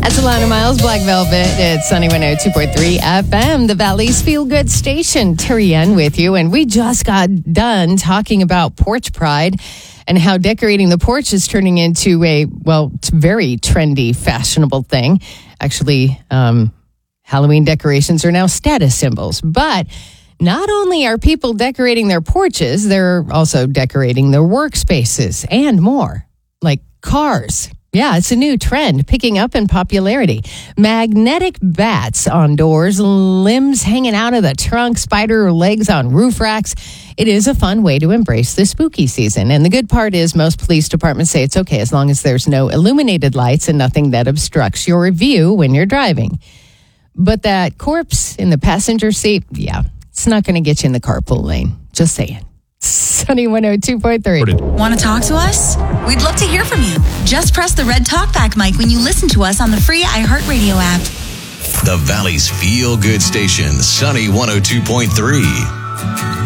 That's Alana Miles, Black Velvet. It's Sunny 102.3 FM, the Valley's feel-good station. Terry Ann with you, and we just got done talking about porch pride and how decorating the porch is turning into it's a very trendy, fashionable thing. Actually, Halloween decorations are now status symbols. But not only are people decorating their porches, they're also decorating their workspaces and more, like cars. Yeah, it's a new trend picking up in popularity. Magnetic bats on doors, limbs hanging out of the trunk, spider legs on roof racks. It is a fun way to embrace the spooky season. And the good part is most police departments say it's okay as long as there's no illuminated lights and nothing that obstructs your view when you're driving. But that corpse in the passenger seat, yeah, it's not going to get you in the carpool lane. Just saying. Sunny 102.3. Want to talk to us? We'd love to hear from you. Just press the red talkback mic when you listen to us on the free iHeartRadio app. The Valley's feel-good station, Sunny 102.3.